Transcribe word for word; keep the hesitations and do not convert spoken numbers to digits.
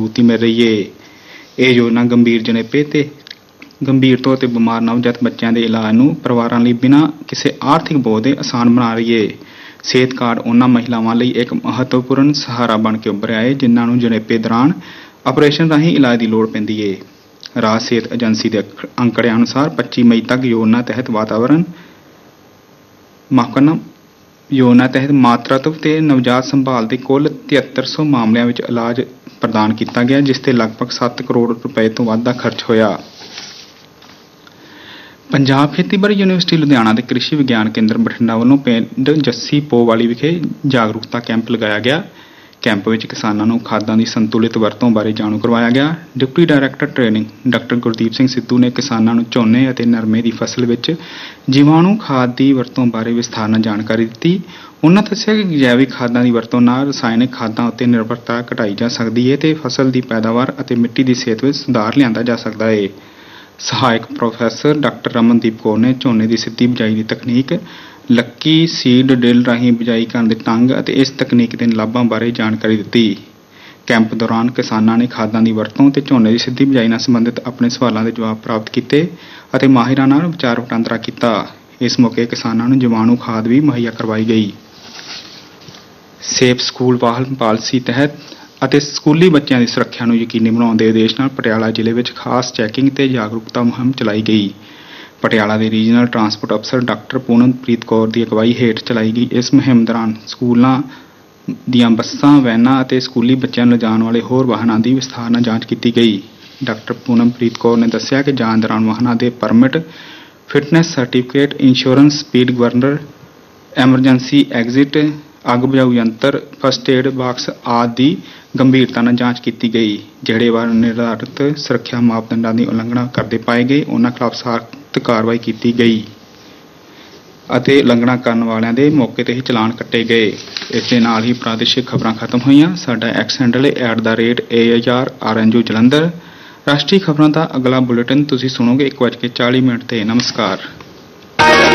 मजबूती मिल रही है। ਇਹ ਯੋਜਨਾ ਗੰਭੀਰ ਜਣੇਪੇ ਤੇ ਗੰਭੀਰ ਤੌਰ ਤੇ ਬਿਮਾਰ ਨਵਜਾਤ ਬੱਚਿਆਂ ਦੇ ਇਲਾਜ ਨੂੰ ਪਰਿਵਾਰਾਂ ਲਈ ਬਿਨਾਂ ਕਿਸੇ ਆਰਥਿਕ ਬੋਝ ਦੇ ਆਸਾਨ ਬਣਾ ਰਹੀ ਹੈ। ਸਿਹਤ ਕਾਰਡ ਉਹਨਾਂ ਮਹਿਲਾਵਾਂ ਲਈ ਇੱਕ ਮਹੱਤਵਪੂਰਨ ਸਹਾਰਾ ਬਣ ਕੇ ਉੱਭਰਿਆ ਹੈ ਜਿਨ੍ਹਾਂ ਨੂੰ ਜਣੇਪੇ ਦੌਰਾਨ ਆਪਰੇਸ਼ਨ ਰਾਹੀਂ ਇਲਾਜ ਦੀ ਲੋੜ ਪੈਂਦੀ ਹੈ। ਰਾਜ ਸਿਹਤ ਏਜੰਸੀ ਦੇ ਅੰਕੜਿਆਂ ਅਨੁਸਾਰ ਪੱਚੀ ਮਈ ਤੱਕ ਯੋਜਨਾ ਤਹਿਤ ਵਾਤਾਵਰਨ ਮਾਫ਼ ਕਰਨਾ ਯੋਜਨਾ ਤਹਿਤ ਮਾਤਰਤਵ ਤੇ ਨਵਜਾਤ ਸੰਭਾਲ ਦੇ ਕੁੱਲ ਤਿਹੱਤਰ ਸੌ ਮਾਮਲਿਆਂ ਵਿੱਚ ਇਲਾਜ ਪ੍ਰਦਾਨ ਕੀਤਾ ਗਿਆ, ਜਿਸ ਤੇ ਲਗਭਗ ਸੱਤ ਕਰੋੜ ਰੁਪਏ ਤੋਂ ਵੱਧ ਦਾ ਖਰਚ ਹੋਇਆ। ਪੰਜਾਬ ਖੇਤੀਬਾੜੀ ਯੂਨੀਵਰਸਿਟੀ ਲੁਧਿਆਣਾ ਦੇ ਕ੍ਰਿਸ਼ੀ ਵਿਗਿਆਨ ਕੇਂਦਰ ਬਠਿੰਡਾ ਵੱਲੋਂ ਪਿੰਡ ਜੱਸੀ ਪੋਵਾਲੀ ਵਿਖੇ ਜਾਗਰੂਕਤਾ ਕੈਂਪ ਲਗਾਇਆ ਗਿਆ। ਕੈਂਪ ਵਿੱਚ ਕਿਸਾਨਾਂ ਨੂੰ ਖਾਦਾਂ ਦੀ ਸੰਤੁਲਿਤ ਵਰਤੋਂ ਬਾਰੇ ਜਾਣੂ ਕਰਵਾਇਆ ਗਿਆ। Deputy director training doctor Gurdeep Singh Sidhu ਨੇ ਕਿਸਾਨਾਂ ਨੂੰ ਝੋਨੇ ਅਤੇ ਨਰਮੇ ਦੀ ਫਸਲ ਵਿੱਚ ਜੀਵਾਣੂ ਖਾਦ ਦੀ ਵਰਤੋਂ ਬਾਰੇ ਵਿਸਥਾਰ ਨਾਲ ਜਾਣਕਾਰੀ ਦਿੱਤੀ। ਉਨ੍ਹਾਂ ਦੱਸਿਆ ਕਿ ਜੈਵਿਕ ਖਾਦਾਂ ਦੀ ਵਰਤੋਂ ਨਾਲ ਰਸਾਇਣਕ ਖਾਦਾਂ ਉੱਤੇ ਨਿਰਭਰਤਾ ਘਟਾਈ ਜਾ ਸਕਦੀ ਹੈ ਤੇ ਫਸਲ ਦੀ ਪੈਦਾਵਾਰ ਅਤੇ ਮਿੱਟੀ ਦੀ ਸਿਹਤ ਵਿੱਚ ਸੁਧਾਰ ਲਿਆਂਦਾ ਜਾ ਸਕਦਾ ਹੈ। ਸਹਾਇਕ ਪ੍ਰੋਫੈਸਰ ਡਾਕਟਰ ਰਮਨਦੀਪ ਕੌਰ ਨੇ ਝੋਨੇ ਦੀ ਸਿੱਧੀ ਬਿਜਾਈ ਦੀ ਤਕਨੀਕ, ਲੱਕੀ ਸੀਡ ਡਰਿਲ ਰਾਹੀਂ ਬਿਜਾਈ ਕਰਨ ਦੇ ਢੰਗ ਅਤੇ ਇਸ ਤਕਨੀਕ ਦੇ ਲਾਭਾਂ ਬਾਰੇ ਜਾਣਕਾਰੀ ਦਿੱਤੀ। ਕੈਂਪ ਦੌਰਾਨ ਕਿਸਾਨਾਂ ਨੇ ਖਾਦਾਂ ਦੀ ਵਰਤੋਂ ਤੇ ਝੋਨੇ ਦੀ ਸਿੱਧੀ ਬਿਜਾਈ ਨਾਲ ਸੰਬੰਧਿਤ ਆਪਣੇ ਸਵਾਲਾਂ ਦੇ ਜਵਾਬ ਪ੍ਰਾਪਤ ਕੀਤੇ ਅਤੇ ਮਾਹਿਰਾਂ ਨਾਲ ਵਿਚਾਰ ਵਟਾਂਦਰਾ ਕੀਤਾ। ਇਸ ਮੌਕੇ ਕਿਸਾਨਾਂ ਨੂੰ ਜੀਵਾਣੂ ਖਾਦ ਵੀ ਮੁਹੱਈਆ ਕਰਵਾਈ ਗਈ। ਸੇਫ ਸਕੂਲ ਵਾਹਨ ਪਾਲਿਸੀ ਤਹਿਤ ਅਤੇ ਸਕੂਲੀ ਬੱਚਿਆਂ ਦੀ ਸੁਰੱਖਿਆ ਨੂੰ ਯਕੀਨੀ ਬਣਾਉਣ ਦੇ ਉਦੇਸ਼ ਨਾਲ ਪਟਿਆਲਾ ਜ਼ਿਲ੍ਹੇ ਵਿੱਚ ਖਾਸ ਚੈਕਿੰਗ ਤੇ ਜਾਗਰੂਕਤਾ ਮੁਹਿੰਮ ਚਲਾਈ ਗਈ। ਪਟਿਆਲਾ ਦੇ ਰੀਜਨਲ ਟਰਾਂਸਪੋਰਟ ਅਫਸਰ ਡਾਕਟਰ ਪੂਨਮਪ੍ਰੀਤ ਕੌਰ ਦੀ ਅਗਵਾਈ ਹੇਠ ਚਲਾਈ ਗਈ ਇਸ ਮੁਹਿੰਮ ਦੌਰਾਨ ਸਕੂਲਾਂ ਦੀਆਂ ਬੱਸਾਂ, ਵੈਨਾਂ ਅਤੇ ਸਕੂਲੀ ਬੱਚਿਆਂ ਨੂੰ ਲਿਜਾਣ ਵਾਲੇ ਹੋਰ ਵਾਹਨਾਂ ਦੀ ਵਿਸਥਾਰ ਨਾਲ ਜਾਂਚ ਕੀਤੀ ਗਈ। ਡਾਕਟਰ ਪੂਨਮਪ੍ਰੀਤ ਕੌਰ ਨੇ ਦੱਸਿਆ ਕਿ ਜਾਂਚ ਦੌਰਾਨ ਵਾਹਨਾਂ ਦੇ permit, fitness certificate, insurance, speed governor, emergency exit, ਅੱਗ ਬੁਝਾਊ ਯੰਤਰ, ਫਸਟ ਏਡ ਬਾਕਸ ਆਦਿ ਦੀ ਗੰਭੀਰਤਾ ਨਾਲ ਜਾਂਚ ਕੀਤੀ ਗਈ। ਜਿਹੜੇ ਵਾਹਨ ਨਿਰਧਾਰਿਤ ਸੁਰੱਖਿਆ ਮਾਪਦੰਡਾਂ ਦੀ ਉਲੰਘਣਾ ਕਰਦੇ ਪਾਏ ਗਏ ਉਹਨਾਂ ਖਿਲਾਫ ਸਖਤ ਕਾਰਵਾਈ ਕੀਤੀ ਗਈ ਅਤੇ ਉਲੰਘਣਾ ਕਰਨ ਵਾਲਿਆਂ ਦੇ ਮੌਕੇ ਤੇ ਹੀ ਚਲਾਨ ਕੱਟੇ ਗਏ। ਇਸ ਦੇ ਨਾਲ ਹੀ ਪ੍ਰਾਦੇਸ਼ਿਕ ਖਬਰਾਂ ਖਤਮ ਹੋਈਆਂ। ਸਾਡਾ ਐਕਸ ਹੈਂਡਲ ਹੈ at the rate A H R R N U Jalandhar. ਰਾਸ਼ਟਰੀ ਖਬਰਾਂ ਦਾ ਅਗਲਾ ਬੁਲੇਟਿਨ ਤੁਸੀਂ ਸੁਣੋਗੇ ਇੱਕ ਵੱਜ ਕੇ ਚਾਲੀ ਮਿੰਟ ਤੇ। ਨਮਸਕਾਰ।